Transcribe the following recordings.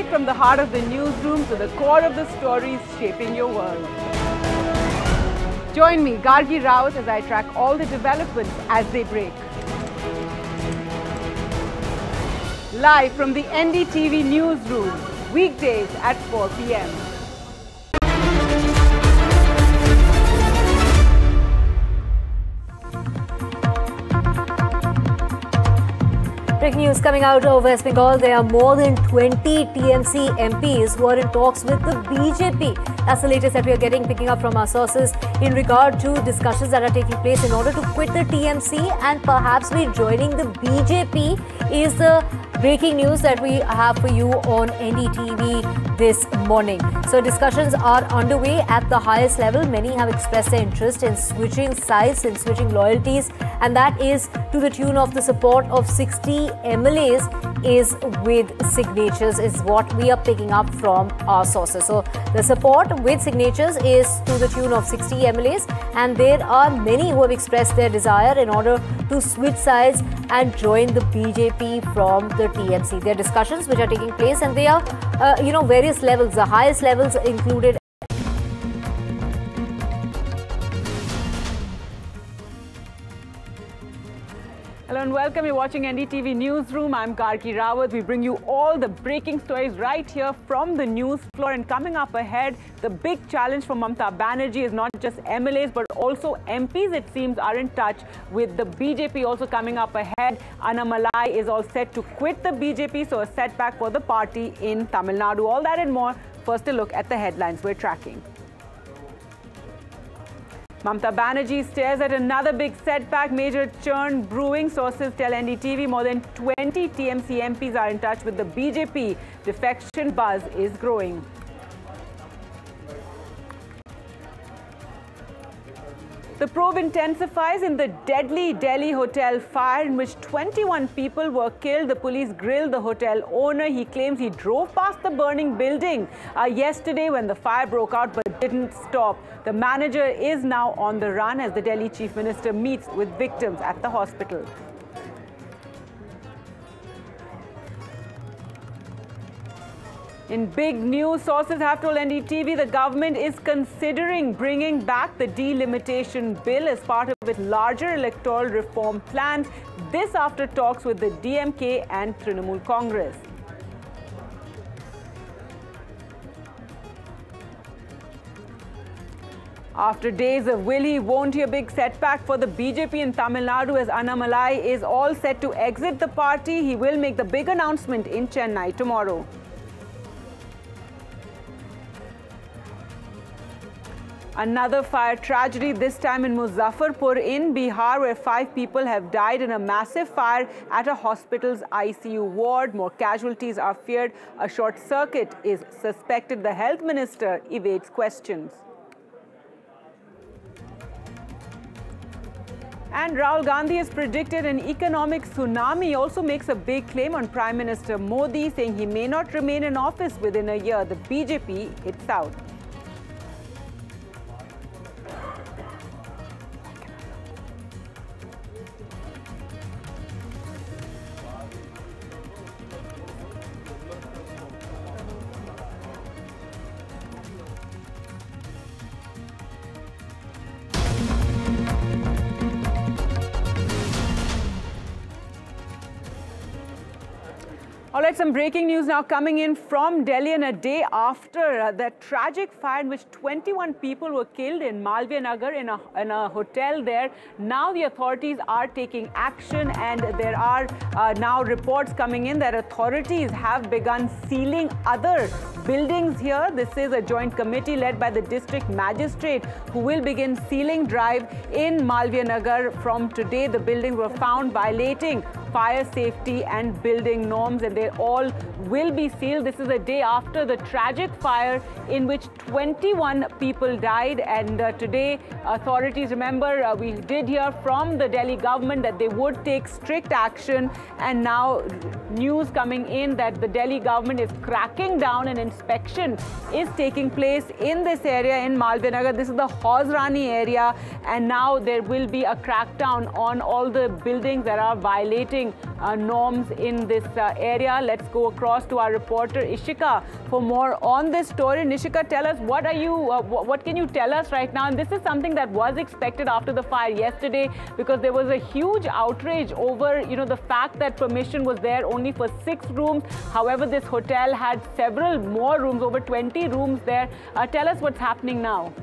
Right from the heart of the newsroom to the core of the stories shaping your world. Join me, Gargi Rawat, as I track all the developments as they break. Live from the NDTV newsroom, weekdays at 4 p.m. Breaking news coming out of West Bengal. There are more than 20 TMC MPs who are in talks with the BJP. That's the latest that we are getting, picking up from our sources in regard to discussions that are taking place in order to quit the TMC and perhaps be joining the BJP is the breaking news that we have for you on NDTV this morning. So discussions are underway at the highest level. Many have expressed their interest in switching sides and switching loyalties, and that is to the tune of the support of 60 MLAs is with signatures, is what we are picking up from our sources. So the support with signatures is to the tune of 60 MLAs, and there are many who have expressed their desire in order to switch sides and join the BJP from the TMC. There are discussions which are taking place, and they are, various levels. The highest levels included. Hello and welcome. You're watching NDTV Newsroom. I'm Gargi Rawat. We bring you all the breaking stories right here from the news floor. And coming up ahead, the big challenge for Mamta Banerjee is not just MLAs but also MPs, it seems, are in touch with the BJP. Also coming up ahead, Annamalai is all set to quit the BJP, so a setback for the party in Tamil Nadu. All that and more. First, a look at the headlines we're tracking. Mamta Banerjee stares at another big setback, major churn brewing. Sources tell NDTV more than 20 TMC MPs are in touch with the BJP. Defection buzz is growing. The probe intensifies in the deadly Delhi hotel fire in which 21 people were killed. The police grilled the hotel owner. He claims he drove past the burning building yesterday when the fire broke out but didn't stop. The manager is now on the run as the Delhi Chief Minister meets with victims at the hospital. In big news, sources have told NDTV the government is considering bringing back the delimitation bill as part of its larger electoral reform plan. This after talks with the DMK and Trinamool Congress. After days of will he, won't he, a big setback for the BJP in Tamil Nadu as Annamalai is all set to exit the party. He will make the big announcement in Chennai tomorrow. Another fire tragedy, this time in Muzaffarpur in Bihar, where 5 people have died in a massive fire at a hospital's ICU ward. More casualties are feared. A short circuit is suspected. The health minister evades questions. And Rahul Gandhi has predicted an economic tsunami. He also makes a big claim on Prime Minister Modi, saying he may not remain in office within a year. The BJP hits out. All right, some breaking news now coming in from Delhi, and a day after that tragic fire in which 21 people were killed in Malviya Nagar in a hotel there. Now the authorities are taking action, and there are now reports coming in that authorities have begun sealing other buildings here. This is a joint committee led by the district magistrate who will begin sealing drive in Malviya Nagar from today. The buildings were found violating fire safety and building norms, and they all will be sealed. This is a day after the tragic fire in which 21 people died, and today authorities, remember, we did hear from the Delhi government that they would take strict action, and now news coming in that the Delhi government is cracking down. An inspection is taking place in this area in Malviya Nagar. This is the Hausrani area, and now there will be a crackdown on all the buildings that are violating building norms in this area. Let's go across to our reporter Ishika for more on this story. Ishika, tell us what can you tell us right now? And this is something that was expected after the fire yesterday, because there was a huge outrage over the fact that permission was there only for 6 rooms. However, this hotel had several more rooms, over 20 rooms there. Tell us what's happening now.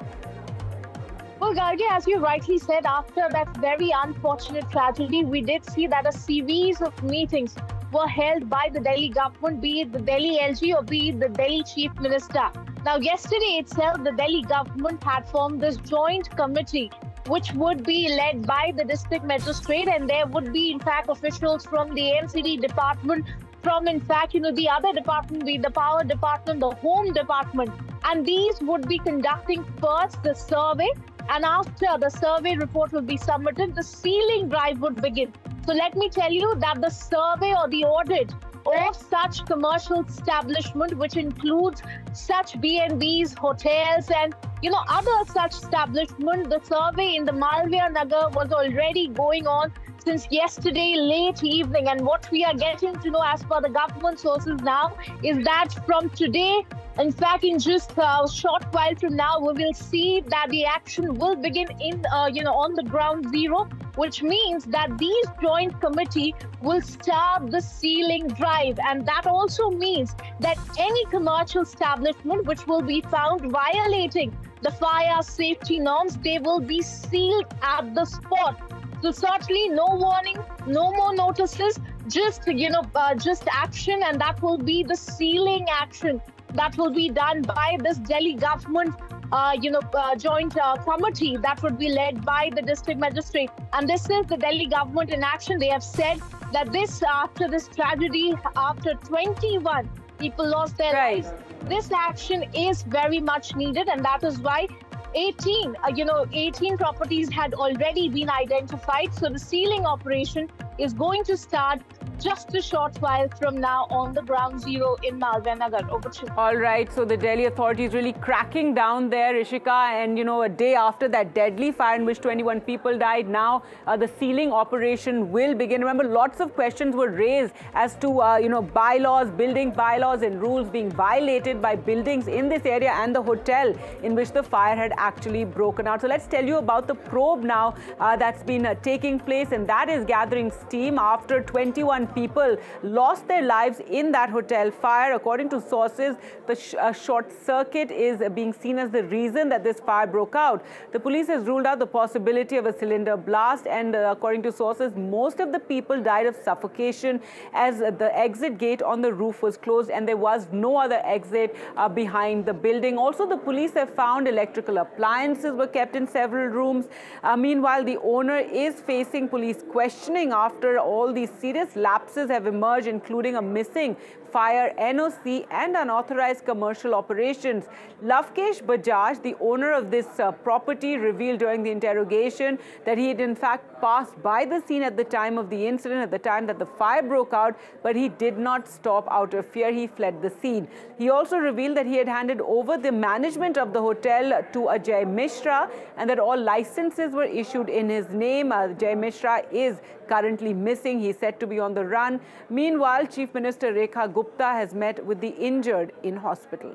Well, Gargi, as you rightly said, after that very unfortunate tragedy, we did see that a series of meetings were held by the Delhi government, be it the Delhi LG or be it the Delhi Chief Minister. Now, yesterday itself, the Delhi government had formed this joint committee, which would be led by the district magistrate, and there would be, in fact, officials from the MCD department, from, in fact, the other department, be the power department, the home department, and these would be conducting first the survey. And after the survey report will be submitted, the sealing drive would begin. So let me tell you that the survey or the audit of such commercial establishment, which includes such B&Bs, hotels, and other such establishment, the survey in the Malviya Nagar was already going on since yesterday late evening. And what we are getting to know as per the government sources now is that from today, in fact, in just a short while from now, we will see that the action will begin on the ground zero, which means that these joint committee will start the sealing drive. And that also means that any commercial establishment which will be found violating the fire safety norms, they will be sealed at the spot. So certainly no warning, no more notices, just action, and that will be the sealing action that will be done by this Delhi government, joint committee that would be led by the district magistrate. And this is the Delhi government in action. They have said that after this tragedy, after 21 people lost their lives, this action is very much needed, and that is why 18 properties had already been identified. So the sealing operation is going to start just a short while from now on the ground zero in Malviya Nagar. Over to you. All right, so the Delhi authorities really cracking down there, Ishika, and a day after that deadly fire in which 21 people died, now the sealing operation will begin. Remember, lots of questions were raised as to bylaws, building bylaws and rules being violated by buildings in this area and the hotel in which the fire had actually broken out. So let's tell you about the probe now that's been taking place, and that is gathering steam after 21 people lost their lives in that hotel fire. According to sources, the short circuit is being seen as the reason that this fire broke out. The police has ruled out the possibility of a cylinder blast, and according to sources, most of the people died of suffocation as the exit gate on the roof was closed and there was no other exit behind the building. Also, the police have found electrical appliances were kept in several rooms. Meanwhile, the owner is facing police questioning after all these serious lapses have emerged, including a missing fire NOC and unauthorized commercial operations. Lavkesh Bajaj, the owner of this property, revealed during the interrogation that he had in fact passed by the scene at the time of the incident, at the time that the fire broke out, but he did not stop out of fear. He fled the scene. He also revealed that he had handed over the management of the hotel to Ajay Mishra and that all licenses were issued in his name. Ajay Mishra is currently missing. He is said to be on the run. Meanwhile, Chief Minister Rekha Gupta has met with the injured in hospital.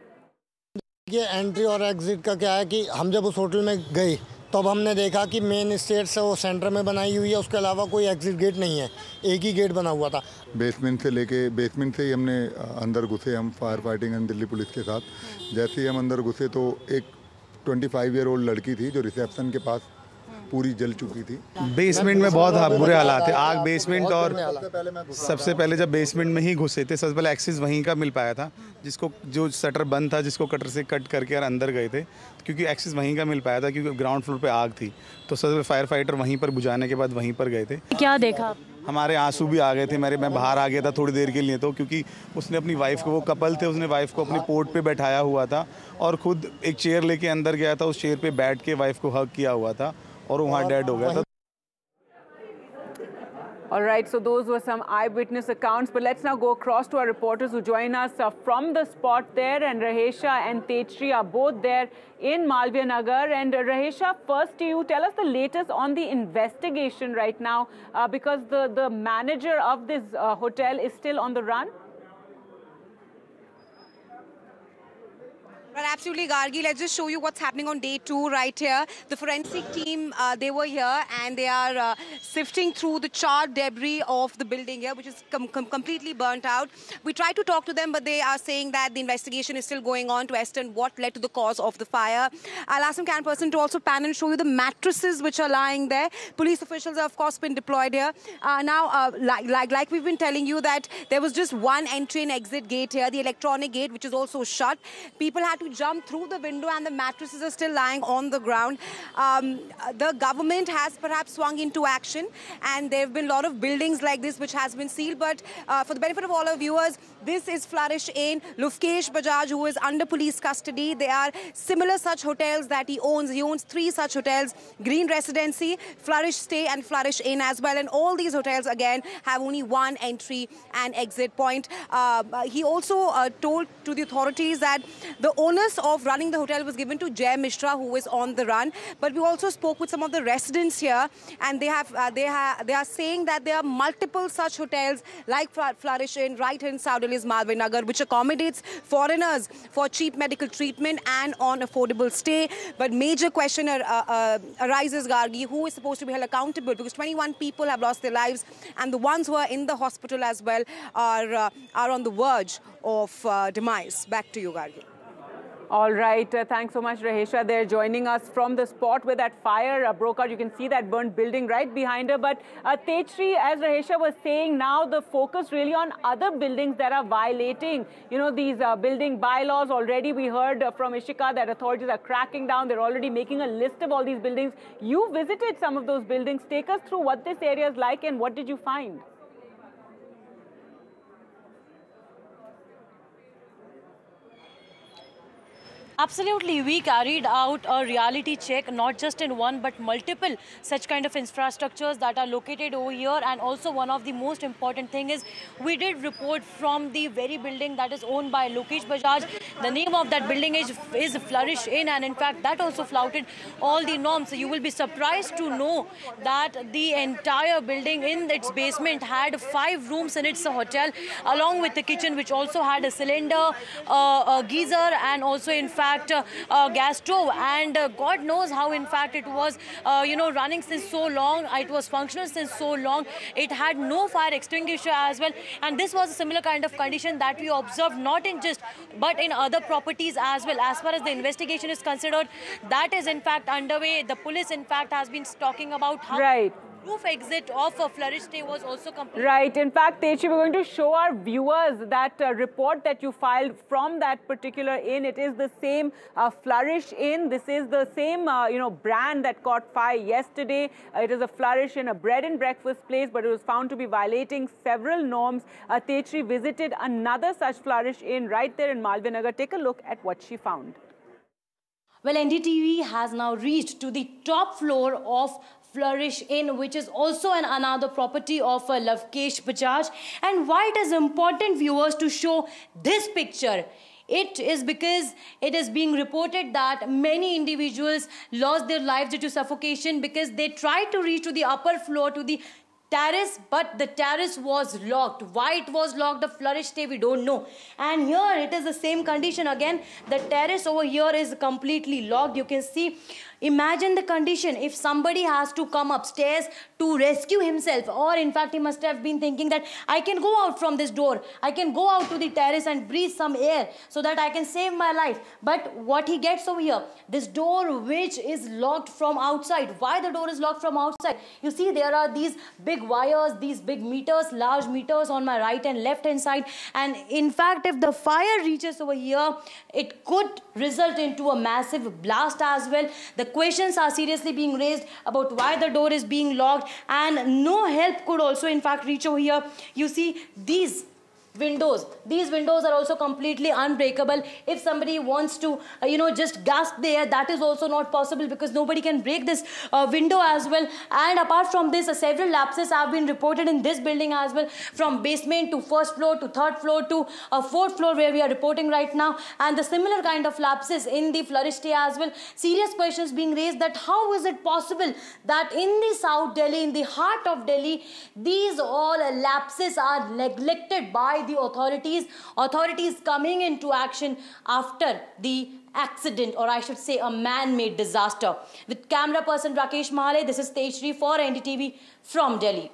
ये entry और exit का क्या है कि हम जब उस hotel में गए तब हमने देखा कि मेन स्टेट से वो सेंटर में बनाई हुई है, उसके अलावा कोई एग्जिट गेट नहीं है, एक ही गेट बना हुआ था। बेसमेंट से ही हमने अंदर घुसे, हम fire fighting and Delhi police के साथ। जैसे ही हम अंदर घुसे तो एक 25 ईयर ओल्ड लड़की थी जो रिसेप्शन के पास पूरी जल चुकी थी। बेसमेंट में बहुत बुरे हालात थे, आग बेसमेंट, और सबसे पहले जब बेसमेंट में ही घुसे थे, सबसे पहले एक्सेस वहीं का मिल पाया था, जिसको जो शटर बंद था, जिसको कटर से कट करके और अंदर गए थे, क्योंकि एक्सेस वहीं का मिल पाया था, क्योंकि ग्राउंड फ्लोर पे आग थी। तो सबसे फायर फाइटर वहीं पर बुझाने के बाद वहीं पर गए थे। क्या देखा? हमारे आंसू भी आ गए थे, मैं बाहर आ गया था थोड़ी देर के लिए, तो क्योंकि उसने अपनी वाइफ को, वो कपल थे, उसने वाइफ को अपनी पोर्ट पे बैठाया हुआ था और खुद एक चेयर लेके अंदर गया था, उस चेयर पे बैठ के वाइफ को हग किया हुआ था और वहाँ डेड हो गया था। All right, so those were some eyewitness accounts, but let's now go across to our reporters who join us from the spot there, and Rahesha and Tejshri are both there in Malviya Nagar. And Rahesha, first to you, tell us the latest on the investigation right now, because the manager of this hotel is still on the run. Well, absolutely, Gargi. Let's just show you what's happening on day 2 right here. The forensic team, they were here and they are sifting through the charred debris of the building here, which is completely burnt out. We tried to talk to them, but they are saying that the investigation is still going on to ascertain what led to the cause of the fire. I'll ask some CAN person to also pan and show you the mattresses which are lying there. Police officials have, of course, been deployed here. Like we've been telling you that there was just one entry and exit gate here, the electronic gate, which is also shut. People had to jump through the window and the mattresses are still lying on the ground. The government has perhaps swung into action, and there have been a lot of buildings like this which has been sealed. But for the benefit of all our viewers, this is Flourish Inn. Lokesh Bajaj, who is under police custody. There are similar such hotels that he owns. He owns 3 such hotels: Green Residency, Flourish Stay and Flourish Inn as well. And all these hotels, again, have only one entry and exit point. He also told to the authorities that the onus of running the hotel was given to Jay Mishra, who is on the run. But we also spoke with some of the residents here, and they are saying that there are multiple such hotels like Flourish Inn right here in South Delhi's Malviya Nagar, which accommodates foreigners for cheap medical treatment and on affordable stay. But major question arises, Gargi, who is supposed to be held accountable, because 21 people have lost their lives, and the ones who are in the hospital as well are on the verge of demise. Back to you, Gargi. All right. Thanks so much, Rahesha. They're joining us from the spot where that fire broke out. You can see that burnt building right behind her. But Tejshri, as Rahesha was saying, now the focus really on other buildings that are violating, these building bylaws. Already we heard from Ishika that authorities are cracking down. They're already making a list of all these buildings. You visited some of those buildings. Take us through what this area is like and what did you find? Absolutely, we carried out a reality check, not just in one but multiple such kind of infrastructures that are located over here. And also one of the most important thing is we did report from the very building that is owned by Lokesh Bajaj. The name of that building is Flourish Inn, and in fact that also flouted all the norms. So you will be surprised to know that the entire building in its basement had 5 rooms in its hotel, along with the kitchen, which also had a cylinder, a geyser, and also in fact gas stove. And God knows how in fact it was running since so long. It was functional since so long. It had no fire extinguisher as well, and this was a similar kind of condition that we observed not in just but in other properties as well. As far as the investigation is considered, that is in fact underway. The police in fact has been talking about how roof exit of a Flourish Stay was also completed. Right. In fact, Tejshri, we're going to show our viewers that report that you filed from that particular inn. It is the same Flourish Inn. This is the same, brand that caught fire yesterday. It is a Flourish Inn, a bread and breakfast place, but it was found to be violating several norms. Tejshri visited another such Flourish Inn right there in Malviya Nagar. Take a look at what she found. Well, NDTV has now reached to the top floor of Flourish Inn, which is also another property of Lokesh Bajaj. And why it is important, viewers, to show this picture? It is because it is being reported that many individuals lost their lives due to suffocation because they tried to reach to the upper floor, to the terrace, but the terrace was locked. Why it was locked, the Flourish Stay, we don't know. And here it is the same condition again. The terrace over here is completely locked. You can see, imagine the condition if somebody has to come upstairs to rescue himself, or in fact he must have been thinking that I can go out from this door, I can go out to the terrace and breathe some air so that I can save my life. But what he gets over here, this door which is locked from outside. Why the door is locked from outside? You see, there are these big wires, these big meters, large meters on my right and left hand side, and in fact if the fire reaches over here, it could result into a massive blast as well. The questions are seriously being raised about why the door is being locked, and no help could also in fact reach over here. You see, these windows. These windows are also completely unbreakable. If somebody wants to, just gasp the air, that is also not possible because nobody can break this window as well. And apart from this, several lapses have been reported in this building as well, from basement to first floor to third floor to fourth floor where we are reporting right now. And the similar kind of lapses in the Flourish stay as well. Serious questions being raised that how is it possible that in the South Delhi, in the heart of Delhi, these all lapses are neglected by the authorities coming into action after the accident, or I should say a man-made disaster. With camera person Rakesh Mahale, this is Tejshri for NDTV from Delhi.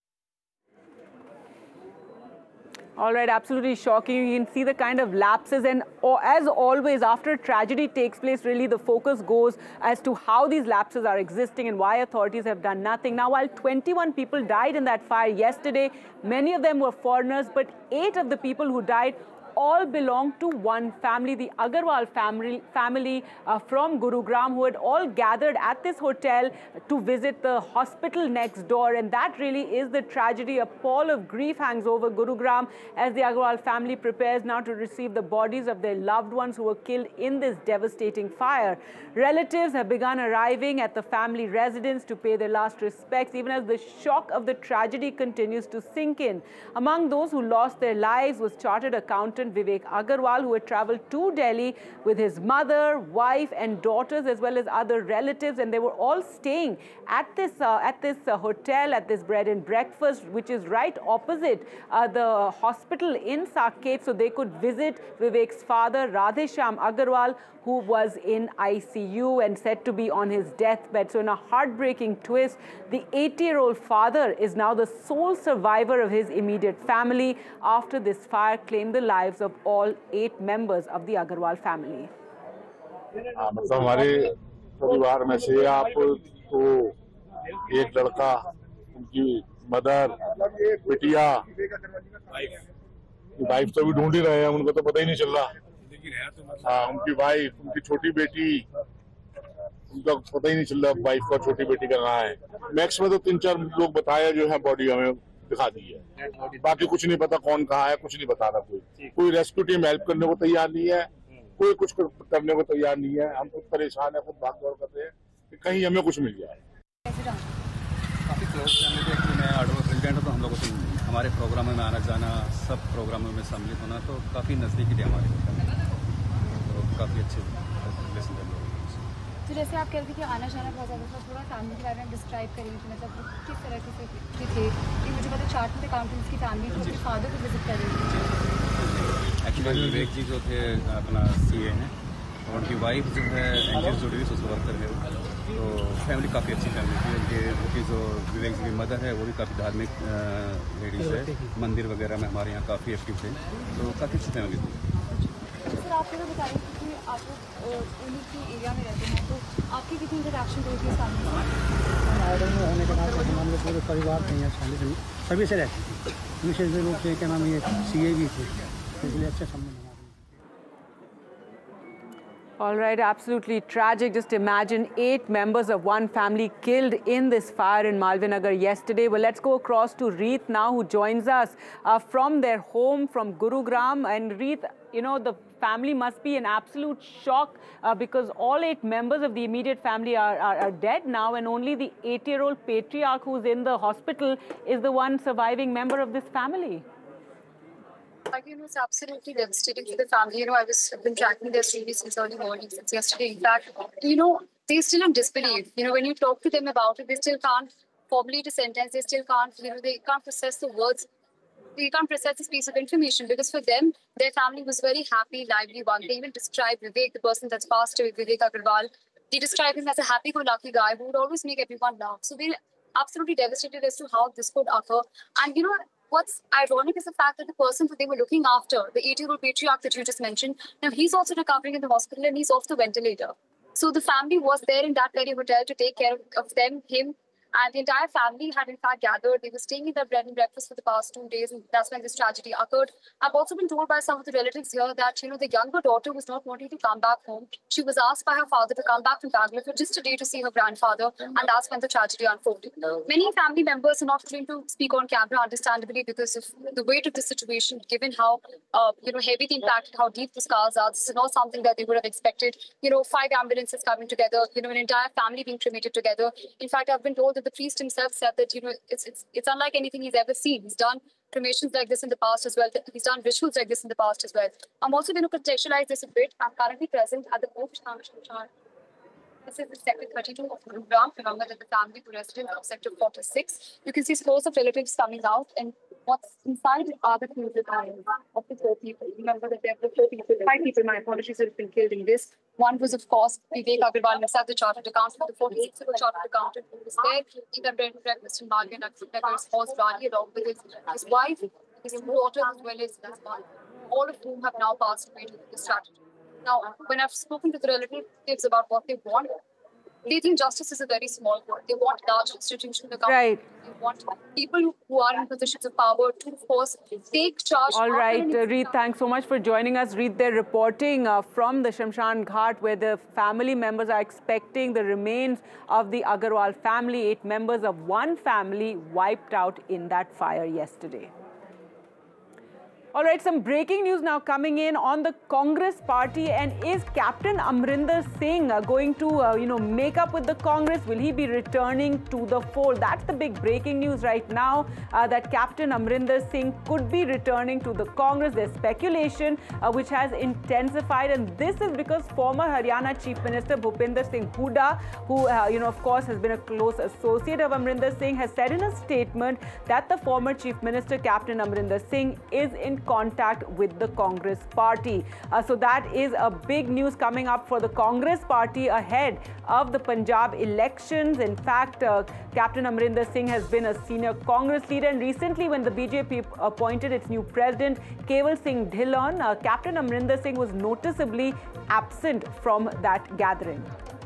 All right, absolutely shocking. You can see the kind of lapses, and as always, after a tragedy takes place, really the focus goes as to how these lapses are existing and why authorities have done nothing. Now, while 21 people died in that fire yesterday, many of them were foreigners, but 8 of the people who died all belong to one family, the Agarwal family from Gurugram, who had all gathered at this hotel to visit the hospital next door. And that really is the tragedy. A pall of grief hangs over Gurugram as the Agarwal family prepares now to receive the bodies of their loved ones who were killed in this devastating fire. Relatives have begun arriving at the family residence to pay their last respects, even as the shock of the tragedy continues to sink in. Among those who lost their lives was chartered accountant Vivek Agarwal, who had travelled to Delhi with his mother, wife and daughters, as well as other relatives, and they were all staying at this hotel, at this bread and breakfast, which is right opposite the hospital in Saket, so they could visit Vivek's father, Radhesham Agarwal, who was in ICU and said to be on his deathbed. So in a heartbreaking twist, the 80-year-old father is now the sole survivor of his immediate family after this fire claimed the lives of all 8 members of the Agarwal family. मतलब हमारे परिवार में से आपको एक लड़का, उनकी mother, बिटिया, वाइफ तो भी ढूंढ ही रहे हैं, उनको तो पता ही नहीं चल रहा। हाँ, उनकी वाइफ, उनकी छोटी बेटी, उनका पता ही नहीं चल रहा वाइफ का, छोटी बेटी का कहाँ है। मैक्स में तो 3-4 लोग बताया जो है, बॉडी हमें दिखा दी है, बाकी कुछ नहीं पता कौन कहाँ है, कुछ नहीं बता रहा कोई रेस्क्यू टीम हेल्प करने को तैयार नहीं है, कोई कुछ करने को तैयार नहीं है। हम खुद परेशान है, खुद भाग दौड़ कर रहे हैं कि कहीं हमें कुछ मिल जाए। काफ़ी क्लोज फैमिली थे, एक्चुअली मैं आर्डर प्रेसिडेंट हूँ, तो हम लोगों को हमारे प्रोग्रामों में आना जाना, सब प्रोग्रामों में सम्मिलित होना, तो काफ़ी नज़दीकी थे हमारे, तो काफ़ी अच्छे रिलेशन थे। तो जैसे आप कह रहे थे कि आना जाना बहुत ज़्यादा था, थोड़ा फैमिली के बारे में डिस्क्राइब करेंगे कि मतलब किस तरह के थे। कि मुझे पता चार्टर्ड अकाउंटेंट्स की फैमिली थी, अपने फादर को विजिट कर रही थी। एक्चुअली विवेक जी जो थे अपना CA हैं, और उनकी वाइफ जो है एनजीओ जुड़ी सोशल वर्कर है, तो फैमिली काफ़ी अच्छी फैमिली थी। उनकी जो विवेक जी की मदर है वो भी काफ़ी धार्मिक लेडीज़ है, मंदिर वगैरह में हमारे यहाँ काफ़ी एक्टिव थे, तो काफ़ी अच्छी फैमिली थी। सर आपको तो बताइए कि आप उन्हीं की एरिया में रहते हैं, तो आपकी कितनी इंटरेक्शन होती है फैमिली से? आर्डर में होने के बाद हम लोग पूरे परिवार थे यहाँ शामिल, सभी से रहते थे, विशेष रूप से क्या नाम ये CA भी थे, इसलिए अच्छे संबंध। All right, absolutely tragic. Just imagine 8 members of one family killed in this fire in Malviya Nagar yesterday. Well, let's go across to Reet now, who joins us from their home from Gurugram. And Reet, you know, the family must be in absolute shock because all 8 members of the immediate family are dead now, and only the 8-year-old patriarch who's in the hospital is the one surviving member of this family. You know, it's absolutely devastating for the family. You know, I've been tracking their story since early morning, since yesterday. In fact, you know, they still in disbelief. You know, when you talk to them about it, they still can't formulate a sentence. They still can't, you know, they can't process the words. They can't process this piece of information because for them, their family was very happy, lively one. They even described Vivek, the person that's passed away, Vivek Agarwal. They described him as a happy-go-lucky guy who would always make everyone laugh. So they're absolutely devastated as to how this could occur. And, you know, what's ironic is the fact that the person that they were looking after, the 8-year-old patriarch that you just mentioned, now he's also recovering in the hospital and he's off the ventilator. So the family was there in that very hotel to take care of them, him, And the entire family had in fact gathered. They were staying in their bread and breakfast for the past 2 days, and that's when this tragedy occurred. I've also been told by some of the relatives here that, the younger daughter was not wanting to come back home. She was asked by her father to come back from Bangalore for just a day to see her grandfather, and that's when the tragedy unfolded. Many family members are not willing to speak on camera, understandably, because of the weight of the situation, given how, heavy the impact, how deep the scars are. This is not something that they would have expected. 5 ambulances coming together, an entire family being cremated together. In fact, I've been told that the priest himself said that, it's unlike anything he's ever seen. He's done cremations like this in the past as well. He's done rituals like this in the past as well. I'm also going to contextualize this a bit. I'm currently present at the Pope Shamshan. This is the Sector 32 of Gurugram. Remember that the family, the residents of Sector 46. You can see scores of relatives coming out, and what's inside are the funeral of the 4 people. Remember that there were 4 people, 5 people, my apologies, have been killed in this. One was, of course, Vivek Agarwal himself, the chartered accountant, the 46th chartered accountant who was there. In the bread and breakfast in Malviya Nagar's horse Rani, along with his wife, his daughter, as well as his wife, all of whom have now passed away due to this tragedy. Now, when I've spoken to the relatives about what they want, they think justice is a very small word. They want large institutions in the government. Right. They want people who are in positions of power to, of course, take charge. All right, Reet, thanks so much for joining us. Reet, they're reporting from the Shamshan Ghat, where the family members are expecting the remains of the Agarwal family. 8 members of one family wiped out in that fire yesterday. All right, some breaking news now coming in on the Congress party. And is Captain Amrinder Singh going to, make up with the Congress? Will he be returning to the fold? That's the big breaking news right now, that Captain Amrinder Singh could be returning to the Congress. There's speculation which has intensified. And this is because former Haryana Chief Minister Bhupinder Singh Hooda, who, of course, has been a close associate of Amrinder Singh, has said in a statement that the former Chief Minister, Captain Amrinder Singh, is in contact with the Congress party. So that is a big news coming up for the Congress party ahead of the Punjab elections. In fact, Captain Amrinder Singh has been a senior Congress leader, and recently when the BJP appointed its new president, Keval Singh Dhillon, Captain Amrinder Singh was noticeably absent from that gathering.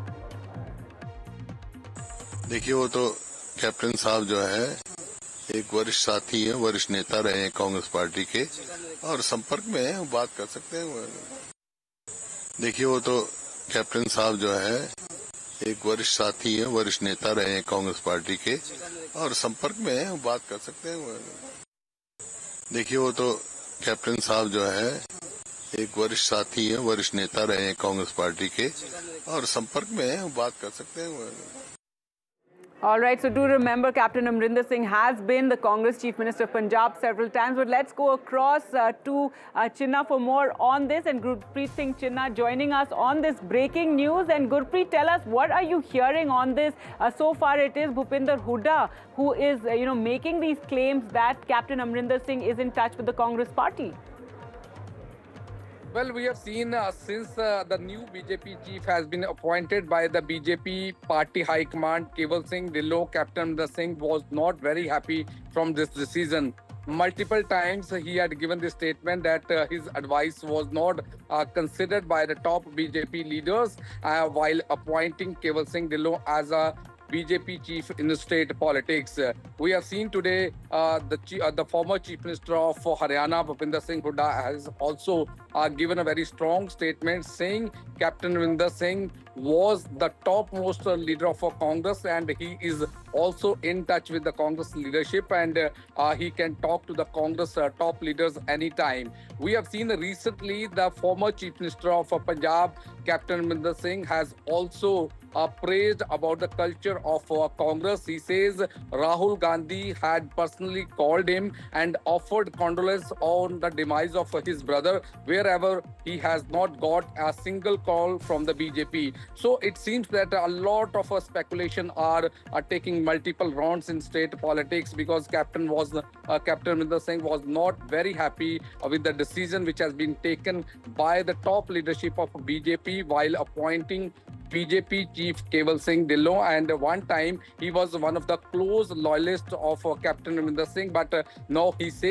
देखिए, वो तो captain साहब जो है एक वरिष्ठ साथी है, वरिष्ठ नेता रहे हैं कांग्रेस पार्टी के, और संपर्क में है, बात कर सकते हैं। देखिए, वो तो कैप्टन साहब जो है एक वरिष्ठ साथी है, वरिष्ठ नेता रहे हैं कांग्रेस पार्टी के, और संपर्क में है, बात कर सकते हैं। देखिए, वो तो कैप्टन साहब जो है एक वरिष्ठ साथी है, वरिष्ठ नेता रहे हैं कांग्रेस पार्टी के, और संपर्क में है, बात कर सकते हैं। All right, so do remember Captain Amrinder Singh has been the Congress Chief Minister of Punjab several times. But let's go across to Chinna for more on this. And Gurpreet Singh Chinna joining us on this breaking news. And Gurpreet, tell us, what are you hearing on this? So far it is Bhupinder Hooda who is, making these claims that Captain Amrinder Singh is in touch with the Congress party. Well, we have seen since the new BJP chief has been appointed by the BJP party high command, Keval Singh Dhillon, Captain Amrinder Singh was not very happy from this decision. Multiple times he had given the statement that his advice was not considered by the top BJP leaders while appointing Keval Singh Dhillon as a BJP chief in the state politics. We have seen today the former Chief Minister of Haryana, Bhupinder Singh Hooda, has also given a very strong statement saying Captain Amrinder Singh was the topmost leader of Congress, and he is also in touch with the Congress leadership, and he can talk to the Congress top leaders anytime. We have seen recently the former Chief Minister of Punjab, Captain Amrinder Singh, has also praised about the culture of Congress. He says Rahul Gandhi had personally called him and offered condolence on the demise of his brother, wherever he has not got a single call from the BJP. So it seems that a lot of speculation are taking multiple rounds in state politics, because Captain Amrinder Singh was not very happy with the decision which has been taken by the top leadership of BJP while appointing BJP chief Keval Singh Dhillon, and one time he was one of the close loyalists of Captain Amrinder Singh, but now he says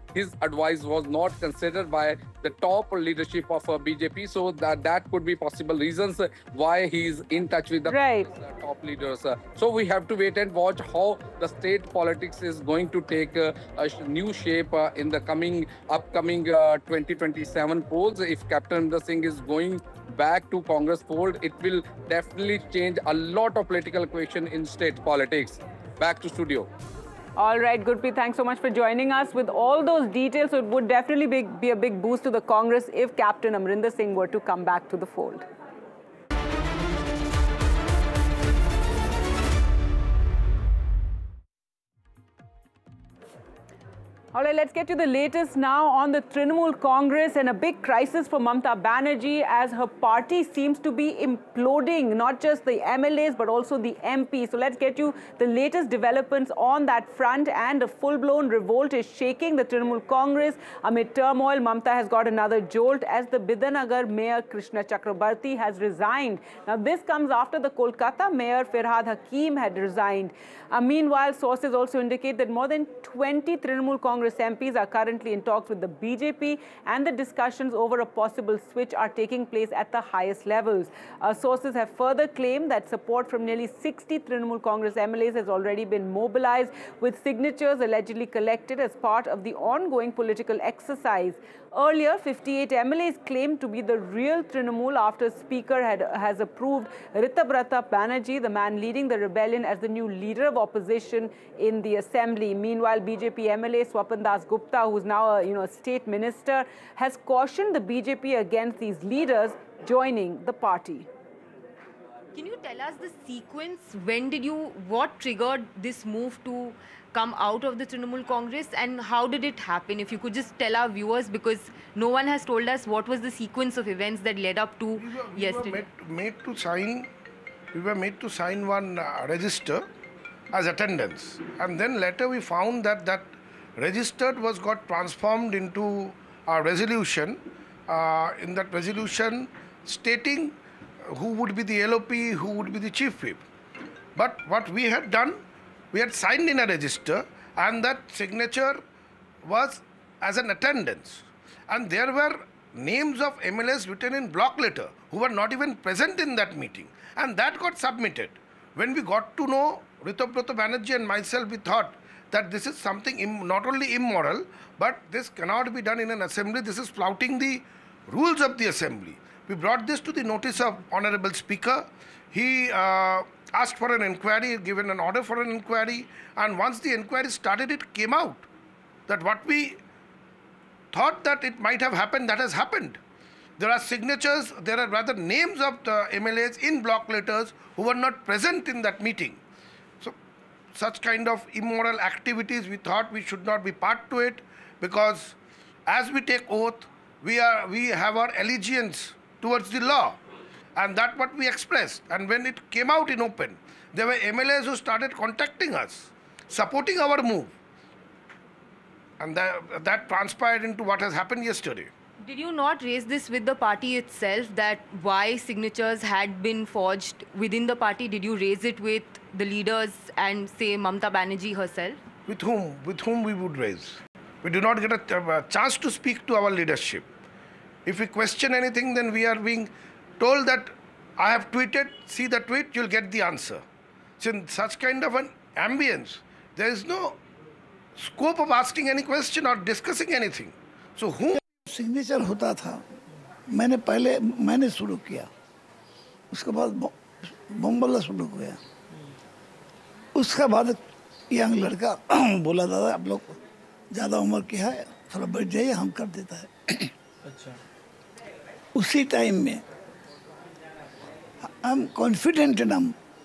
his advice was not considered by the top leadership of BJP. So that could be possible reasons why he is in touch with the top leaders. So we have to wait and watch how the state politics is going to take a new shape in the upcoming 2027 polls. If Captain Amrinder Singh is going back to Congress fold, it will definitely change a lot of political equation in state politics. Back to studio. All right, Gurpreet, thanks so much for joining us with all those details. So it would definitely be a big boost to the Congress if Captain Amrinder Singh were to come back to the fold. All right, let's get to the latest now on the Trinamool Congress and a big crisis for Mamata Banerjee as her party seems to be imploding, not just the MLAs but also the MPs. So let's get you the latest developments on that front, and a full-blown revolt is shaking the Trinamool Congress. Amid turmoil, Mamata has got another jolt as the Bidanagar Mayor Krishna Chakrabarti has resigned. Now this comes after the Kolkata Mayor Firhad Hakim had resigned. Meanwhile, sources also indicate that more than 20 Trinamool Congress MPs are currently in talks with the BJP, and the discussions over a possible switch are taking place at the highest levels. Sources have further claimed that support from nearly 60 Trinamool Congress MLAs has already been mobilized, with signatures allegedly collected as part of the ongoing political exercise. Earlier, 58 MLAs claimed to be the real Trinamool after Speaker has approved Ritabrata Banerjee, the man leading the rebellion, as the new leader of opposition in the assembly. Meanwhile, BJP MLA Swapan Das Gupta, who is now a state minister, has cautioned the BJP against these leaders joining the party. Can you tell us the sequence? What triggered this move to come out of the Trinamool Congress, and how did it happen? If you could just tell our viewers, because no one has told us what was the sequence of events that led up to yesterday. We were made to sign one register as attendance, and then later we found that that registered got transformed into a resolution. In that resolution stating who would be the LOP, who would be the chief whip. But what we had done, we had signed in a register, and that signature was as an attendance. And there were names of MLAs written in block letter who were not even present in that meeting. And that got submitted. When we got to know Ritabrata Banerjee and myself, we thought that this is something not only immoral, but this cannot be done in an assembly. This is flouting the rules of the assembly. We brought this to the notice of Honorable Speaker. He asked for an inquiry, given an order for an inquiry, and once the inquiry started, it came out that what we thought that it might have happened, that has happened. There are signatures, there are rather names of the MLAs in block letters who were not present in that meeting. So such kind of immoral activities, we thought we should not be part to it, because as we take oath, we have our allegiance towards the law, and that's what we expressed. And when it came out in open, there were MLAs who started contacting us, supporting our move, and that transpired into what has happened yesterday. Did you not raise this with the party itself, that why signatures had been forged within the party? Did you raise it with the leaders and say Mamata Banerjee herself? With whom? With whom we would raise? We do not get a chance to speak to our leadership. If we question anything, then we are being told that I have tweeted, see the tweet, you'll get the answer. So in such kind of an ambience, there is no scope of asking any question or discussing anything. So whom? Signature होता था, मैंने शुरू किया, उसके बाद बम्बला शुरू किया, उसके बाद यंग लड़का बोला दादा आप लोग ज़्यादा उम्र की है, थोड़ा बैठ जाइए, हम कर देता है। अच्छा। उसी टाइम में हम कॉन्फिडेंट हम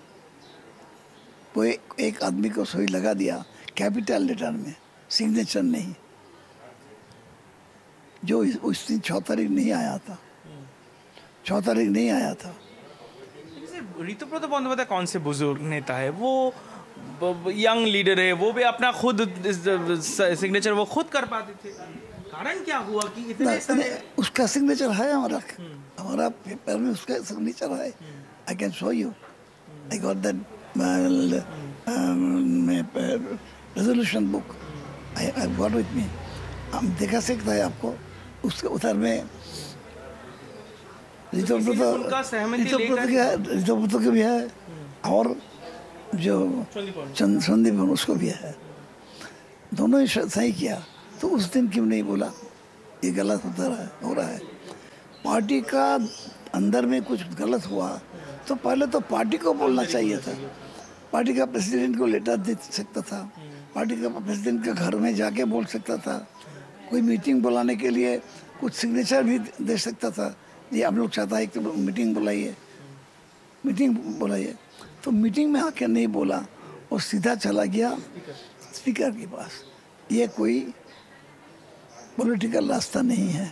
कोई एक आदमी को सही लगा दिया कैपिटल लेटर में, सिग्नेचर नहीं, जो उस दिन 6 तारीख नहीं आया था, 6 तारीख नहीं आया था। ऋतुव्रत बंदोपाध्याय कौन से बुजुर्ग नेता है? वो यंग लीडर है, वो भी अपना खुद सिग्नेचर वो खुद कर पाते थे। कारण क्या हुआ कि इतने सारे उसका सिग्नेचर है, हमारा पेपर में उसका सिग्नेचर है। I can show you, I got that resolution book, I got with me. हम देखा सकता है आपको उसके उधर में ऋतुव्रत के भी है और जो संदीप उसको भी है, दोनों ही सही किया। तो उस दिन क्यों नहीं बोला? ये गलत हो रहा है। पार्टी का अंदर में कुछ गलत हुआ तो पहले तो पार्टी को बोलना चाहिए था। पार्टी का प्रेसिडेंट को लेटर दे सकता था, पार्टी का प्रेसिडेंट के घर में जाके बोल सकता था, कोई मीटिंग बुलाने के लिए कुछ सिग्नेचर भी दे सकता था। ये आप लोग चाहता है कि मीटिंग बुलाइए, तो मीटिंग में आके नहीं बोला और सीधा चला गया स्पीकर के पास। ये कोई पॉलिटिकल रास्ता नहीं है।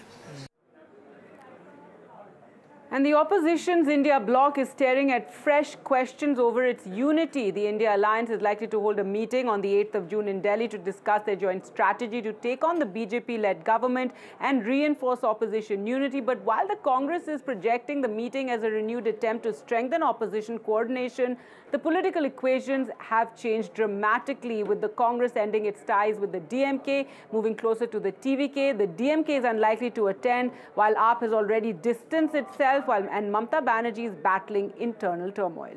And the opposition's India bloc is staring at fresh questions over its unity. The India Alliance is likely to hold a meeting on the 8th of June in Delhi to discuss their joint strategy to take on the BJP-led government and reinforce opposition unity. But while the Congress is projecting the meeting as a renewed attempt to strengthen opposition coordination, the political equations have changed dramatically, with the Congress ending its ties with the DMK, moving closer to the TVK. The DMK is unlikely to attend, while AAP has already distanced itself, and Mamata Banerjee is battling internal turmoil.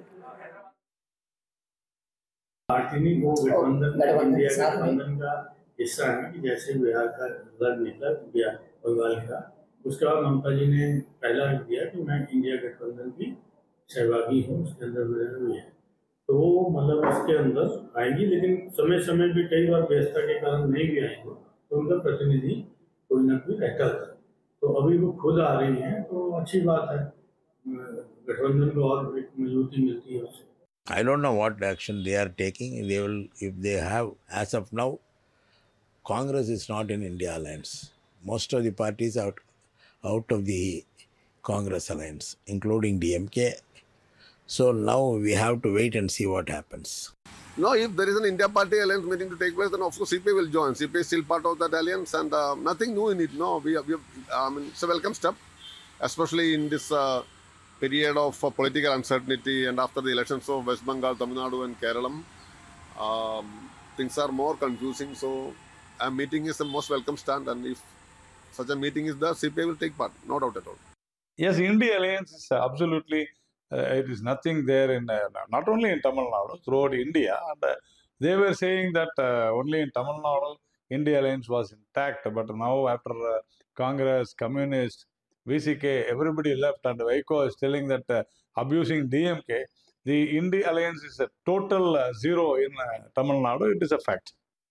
Party वो गठबंधन India गठबंधन का हिस्सा है कि जैसे बिहार का अलग निकला बंगाल का, उसके बाद ममता जी ने पहला दिया कि मैं इंडिया गठबंधन की सहभागी हूँ, उसके अंदर मेरा हुई है। तो मतलब उसके अंदर आएंगी, लेकिन समय समय पे कई बार व्यस्तता के कारण नहीं भी आएंगे, तो उनका प्रतिनिधि कोई ना कोई रहता था। तो अभी वो खुद आ रही हैं, तो अच्छी बात है, गठबंधन को और एक मजबूती मिलती है उससे। I don't know what action they are taking. They will, if they have, as of now, Congress is not in India Alliance. Most of the parties are out of the Congress Alliance, including DMK. So now we have to wait and see what happens. No, if there is an India Party Alliance meeting to take place, then of course CPI will join. CPI is still part of that alliance, and nothing new in it. No, it's a welcome step, especially in this period of political uncertainty and after the elections of West Bengal, Tamil Nadu and Kerala. Things are more confusing, so a meeting is the most welcome stand, and if such a meeting is there, CPI will take part, no doubt at all. Yes, India Alliance is absolutely, it is nothing there in, not only in Tamil Nadu, throughout India. And they were saying that only in Tamil Nadu, India Alliance was intact, but now after Congress, Communist, VCK, everybody left, and Vaiko is telling that abusing DMK, the India Alliance is a total zero in Tamil Nadu. It is a fact.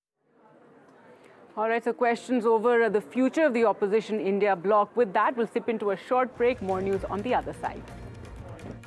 All right, so questions over the future of the opposition India bloc. With that, we'll sip into a short break. More news on the other side.